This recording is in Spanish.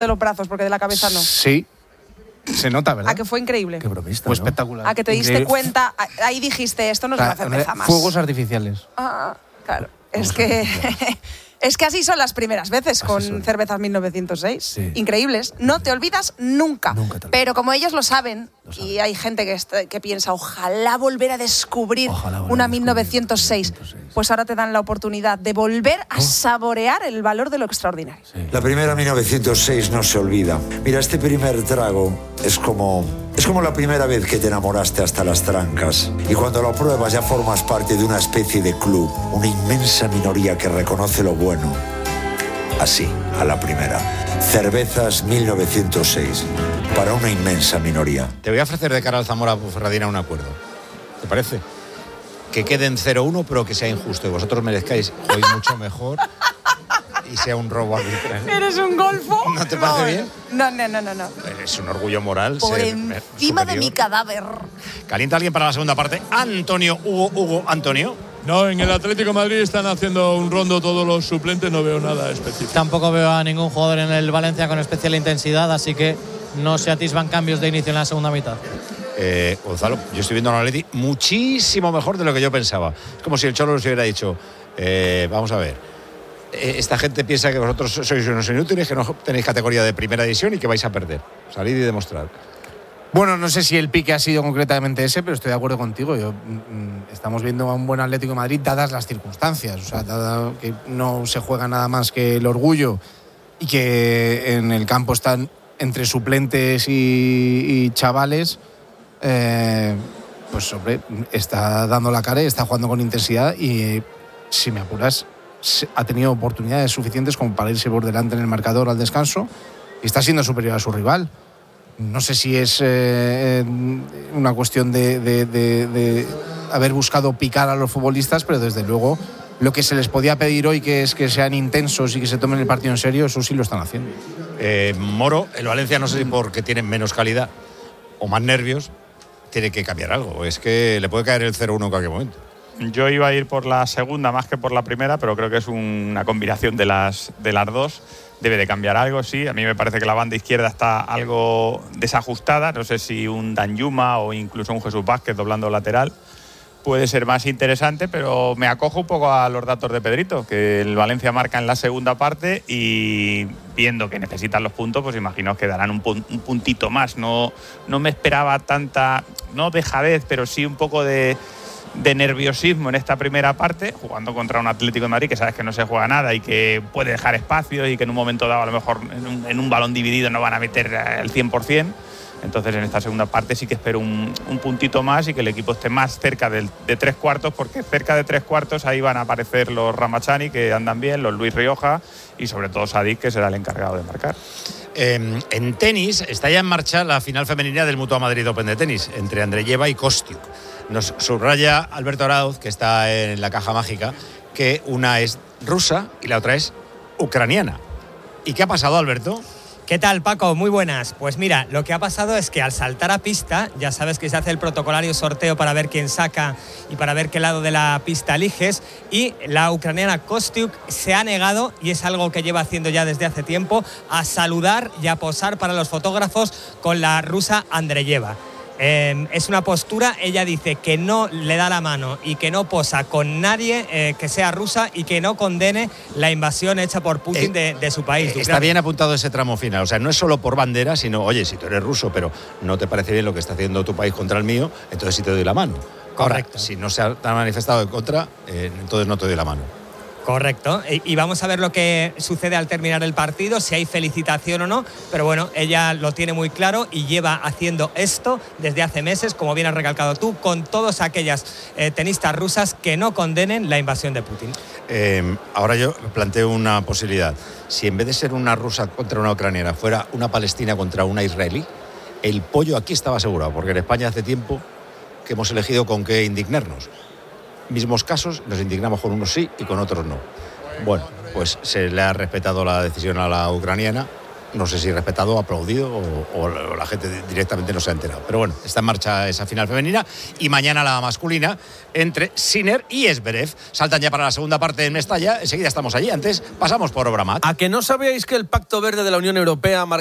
de los brazos, porque de la cabeza no. Sí. Se nota, ¿verdad? A que fue increíble. Qué bromista, Fue ¿no? espectacular. A que te diste cuenta, ahí dijiste, esto no es una cerveza más. Fuegos artificiales. Claro. Es que así son las primeras veces con cervezas 1906. Sí. Increíbles. No te olvidas nunca. Nunca te olvidas. Pero como ellos lo saben, y hay gente que piensa, ojalá volver a descubrir una 1906. Pues ahora te dan la oportunidad de volver a saborear el valor de lo extraordinario. Sí. La primera 1906 no se olvida. Mira, este primer trago es como la primera vez que te enamoraste hasta las trancas. Y cuando lo pruebas ya formas parte de una especie de club, una inmensa minoría que reconoce lo bueno. Así, a la primera. Cervezas 1906, para una inmensa minoría. Te voy a ofrecer de cara al Zamora Ponferradina un acuerdo. ¿Te parece? Que quede en 0-1, pero que sea injusto. Y vosotros merezcáis hoy mucho mejor y sea un robo arbitral. ¿Eres un golfo? ¿No te parece bien? No. Es un orgullo moral. Por ser encima de superior. mi cadáver. ¿Calienta alguien para la segunda parte? Antonio, Hugo, Antonio. No, en el Atlético de Madrid están haciendo un rondo todos los suplentes, no veo nada específico. Tampoco veo a ningún jugador en el Valencia con especial intensidad, así que no se atisban cambios de inicio en la segunda mitad. Gonzalo, yo estoy viendo al Atleti muchísimo mejor de lo que yo pensaba. Es como si el Cholo nos hubiera dicho, vamos a ver, esta gente piensa que vosotros sois unos inútiles, que no tenéis categoría de primera división y que vais a perder. Salid y demostrar. Bueno, no sé si el pique ha sido concretamente ese, pero estoy de acuerdo contigo. Estamos viendo a un buen Atlético de Madrid dadas las circunstancias. O sea, dado que no se juega nada más que el orgullo y que en el campo están entre suplentes y chavales, pues hombre, está dando la cara y está jugando con intensidad y, si me apuras, ha tenido oportunidades suficientes como para irse por delante en el marcador al descanso y está siendo superior a su rival. No sé si es una cuestión de haber buscado picar a los futbolistas, pero desde luego lo que se les podía pedir hoy, que es que sean intensos y que se tomen el partido en serio, eso sí lo están haciendo. Moro, el Valencia, no sé si porque tienen menos calidad o más nervios, tiene que cambiar algo. Es que le puede caer el 0-1 en cualquier momento. Yo iba a ir por la segunda más que por la primera, pero creo que es una combinación de las dos. Debe de cambiar algo, sí. A mí me parece que la banda izquierda está algo desajustada. No sé si un Danjuma o incluso un Jesús Vázquez doblando lateral puede ser más interesante, pero me acojo un poco a los datos de Pedrito, que el Valencia marca en la segunda parte y viendo que necesitan los puntos, pues imagino que darán un puntito más. No me esperaba tanta, no dejadez, pero sí un poco de nerviosismo en esta primera parte, jugando contra un Atlético de Madrid que sabes que no se juega nada y que puede dejar espacios y que en un momento dado a lo mejor en un balón dividido no van a meter el 100%. Entonces en esta segunda parte sí que espero un puntito más y que el equipo esté más cerca de 3/4, porque cerca de 3/4 ahí van a aparecer los Ramachani, que andan bien, los Luis Rioja y sobre todo Sadik, que será el encargado de marcar. En tenis está ya en marcha la final femenina del Mutua Madrid Open de tenis entre Andreyeva y Kostiuk. Nos subraya Alberto Arauz, que está en la caja mágica, que una es rusa y la otra es ucraniana. ¿Y qué ha pasado, Alberto? ¿Qué tal, Paco? Muy buenas. Pues mira, lo que ha pasado es que al saltar a pista, ya sabes que se hace el protocolario sorteo para ver quién saca y para ver qué lado de la pista eliges, y la ucraniana Kostiuk se ha negado, y es algo que lleva haciendo ya desde hace tiempo, a saludar y a posar para los fotógrafos con la rusa Andreyeva. Es una postura, ella dice que no le da la mano y que no posa con nadie que sea rusa y que no condene la invasión hecha por Putin de su país. Está bien apuntado ese tramo final, o sea, no es solo por bandera, sino, oye, si tú eres ruso, pero no te parece bien lo que está haciendo tu país contra el mío, entonces sí te doy la mano. Correcto. Ahora, si no se ha manifestado en contra, entonces no te doy la mano. Correcto, y vamos a ver lo que sucede al terminar el partido, si hay felicitación o no, pero bueno, ella lo tiene muy claro y lleva haciendo esto desde hace meses, como bien has recalcado tú, con todas aquellas tenistas rusas que no condenen la invasión de Putin. Ahora yo planteo una posibilidad. Si en vez de ser una rusa contra una ucraniana fuera una palestina contra una israelí, el pollo aquí estaba asegurado, porque en España hace tiempo que hemos elegido con qué indignarnos. Mismos casos, nos indignamos con unos sí y con otros no. Bueno, pues se le ha respetado la decisión a la ucraniana no sé si respetado, aplaudido o la gente directamente no se ha enterado. Pero bueno, está en marcha esa final femenina y mañana la masculina entre Sinner y Zverev. Saltan ya para la segunda parte en Mestalla, enseguida estamos allí. Antes pasamos por Obramat. ¿A que no sabíais que el Pacto Verde de la Unión Europea